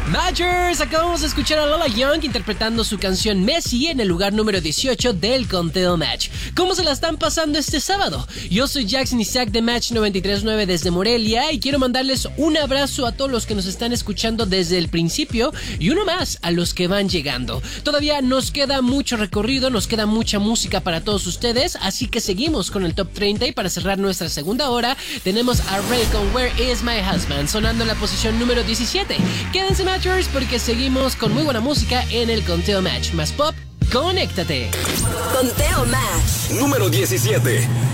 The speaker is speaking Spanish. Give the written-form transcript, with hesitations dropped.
Matchers, acabamos de escuchar a Lola Young interpretando su canción Messi en el lugar número 18 del conteo Match. ¿Cómo se la están pasando este sábado? Yo soy Jackson Isaac de Match 93.9 desde Morelia y quiero mandarles un abrazo a todos los que nos están escuchando desde el principio y uno más a los que van llegando. Todavía nos queda mucho recorrido, nos queda mucha música para todos ustedes, así que seguimos con el Top 30 y para cerrar nuestra segunda hora tenemos a Ray con Where Is My Husband sonando en la posición número 17. Quédense Matchers porque seguimos con muy buena música en el conteo Match. Más pop, conéctate. Conteo Match. Número 17.